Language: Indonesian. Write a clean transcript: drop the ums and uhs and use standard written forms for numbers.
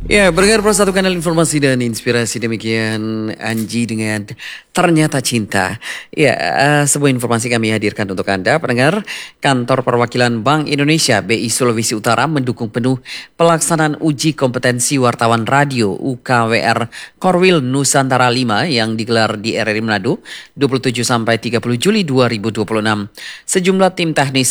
Ya, berdengar satu kanal informasi dan inspirasi demikian Anji dengan Ternyata Cinta. Ya, sebuah informasi kami hadirkan untuk Anda, pendengar. Kantor Perwakilan Bank Indonesia BI Sulawesi Utara mendukung penuh pelaksanaan uji kompetensi wartawan radio UKWR Korwil Nusantara 5 yang digelar di RRI Manado 27 sampai 30 Juli 2026. Sejumlah tim teknis